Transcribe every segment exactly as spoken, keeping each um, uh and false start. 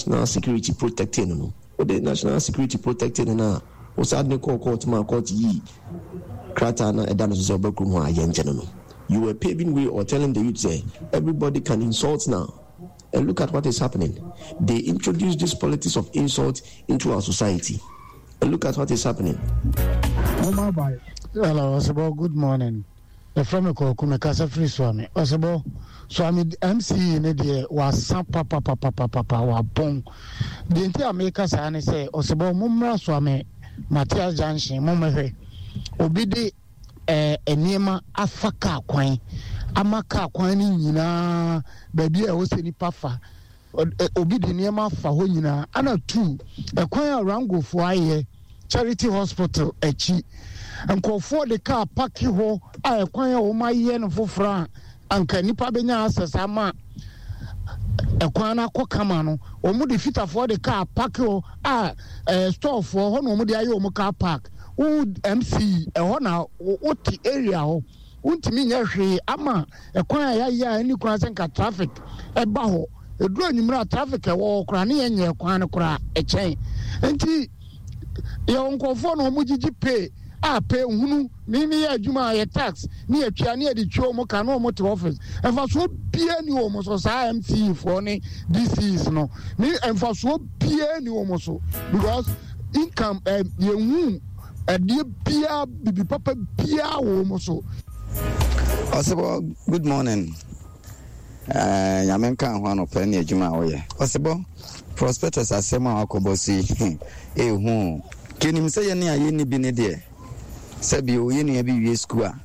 national security protecting no o the national security protecting na o sad ne call court ma court yi krata na edano so obekru ho ayenje no. You were paving way or telling the youth say everybody can insult now. And look at what is happening. They introduced this politics of insult into our society. And look at what is happening. Hello, Osebo, good morning. The from Kumekasa Free Swami. Osebo, Swami M C in the was papa papa papa papa wa pong. The entire America say Osebo Mumra Swami Matthias Junction Mumehe Obidi eh enema afaka kwan amaka kwan ni nyina baby a wo se ni pafa obi de niema fa ho nyina ana two ekwan arangofo aye Charity Hospital echi nkofo de car park ho a ekwan a wo maye no fofra anka nipa benya access ama ekwan na kokama no omu de fitafo de car park ho a store fo ho no omu de aye omu car park o M C e ho na o ti area ho untimi nya hwe ama ekwan ya ya ani kwan senka traffic e ba ho eduro nyimra traffic e wo kra ne yenye ekwan ne kra e chen enti ye onkofo no mu gigi pay a pay hunu ni ni adwuma ye tax ni atwa ne de twa mo ka no mo te office enfa so bia ni o mo so sa M C for ne this is no ni enfa so bia ni o mo so because income eh, ye hu ade bia bibi papa bia wo mo so. Osebo, good morning. Uh, Yamenka ho no pe na adwuma wo ye. Osebo, prospectus asema akobosi eh hu. Kenim se ye ne aye ni bi ne de. Sabi o ye ne bi wie school a.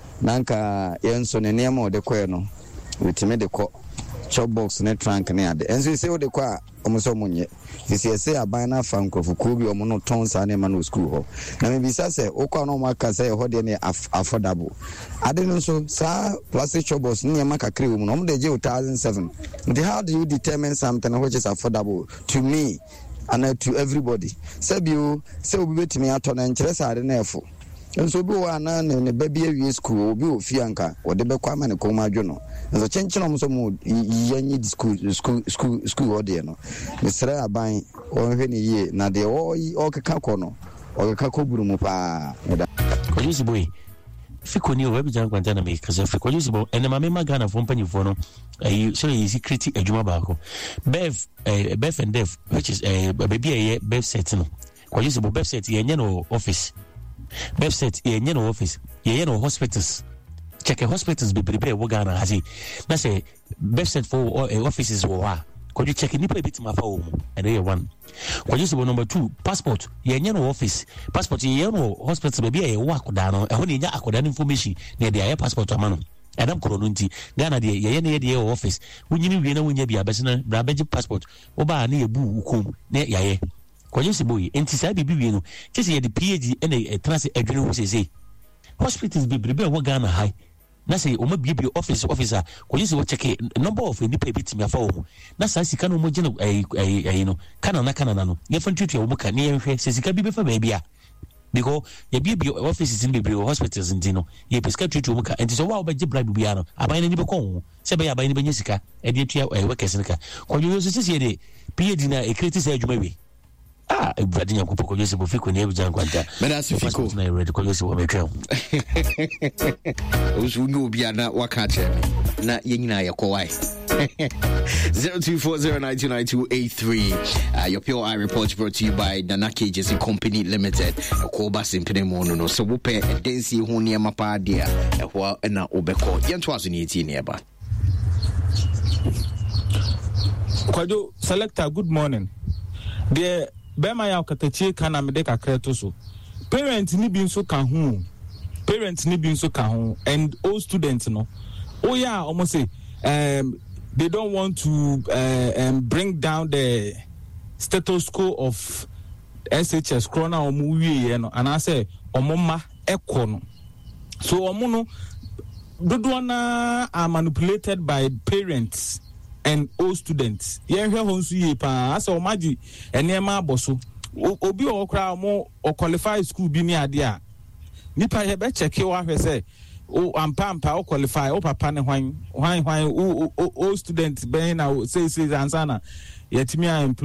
Nanka ye nso ne ne ma o de kɔ no. Wetime de kɔ chop box ne trunk ne ade. Enso se o de kɔ a omuso munye. Sisi say abana fa nkrofo bi omo no ton sa ne ma no school ho. Na me bisa say okwa no maka say ho de ne affordable. Ade no so sa plastic chobos ne ma kakre wo mu no mo de je two thousand seven. The how do you determine something which is affordable to me and to everybody? Sabio say obi betimi ato na nkere sa ade na efo. Enso bi wa na ne baby awie school obi ofi anka wo de be kwa ma ne ko ma dwo no. Enso chencheno mo so mo yanyi school school school school ode no. Misra aban o hwe ne ye na de o o keka ko no. O keka ko buru mu pa. Ko yusi boy. Fiko ni o webi jan kwanta na me kase fiko yusi boy ene ma me magana fo mpanyifo no. Eh so yi secret adwuma ba ko. Bev eh Bev and Dev which is eh baby eh Bev set no. Ko yusi boy Bev set ye nye no office. Website ye nye no office ye no hospitals check a hospitals be prepare wo Ghana hasi na say website for uh, offices wo ha could you check ni pa bit ma fa wo and ye one could you say number two passport ye nye no office passport ye no hospital be ye wo akoda no e ho ne nya akoda information na de aye passport amano adam koro no nti Ghana de ye ne ye office wunyini wie na wunya bia besena bra beji passport wo ba na ye bu ukum na yaye Kwanyesi boy enti sa bibi wie no chese ye de P H D and a trans adwene ho sese hospitals be prepare wo Ghana high na say o ma bibie office officer kwanyesi wo check number of any pay bit me afa wo na sa sika no mo gina eh eh no kana na kana na no ye fa ntutu wo ka ne ye hwe sika bi be fa ba bia because ye bibie offices in bibie hospitals in no ye pesca tutu wo ka enti so wa wo ba gi bribe bia no aban ni be ko se be ya aban ni be nya sika e de tua eh workers nika kwanyesi sese ye de P H D na e create say adwuma wi ah ibadinya kupoko Jose bofiko ne ebja kwanta meda sifiko na ready ko Jose wo metwa ozu nyo bia na wakache na yenyina yakowai zero two four zero nine two nine two eight three uh, your Pure Eye report brought to you by Nanaki Agency Company Limited a call back in Penemono no so wo pe densi ho ne mapa dia e ho na obeko yento aso ne eti ne ba Kwajo selector good morning there Bema ya katachi kana mede kakra to so parents ni bi nso ka ho parents ni bi nso ka ho and all students no oh yeah almost say um they don't want to uh, um, bring down the status quo of S H S corona omu wie no and I say omoma ekọ no so omu no dodo na are manipulated by parents and all students yen hwe ho nso ye pa asa o magi enema aboso obi o kra mo o qualify school bi ni ade a nipa ye be check wa hwe say o ampampa o qualify o papa ne hwan hwan hwan o o student ben na say say ansana yetimi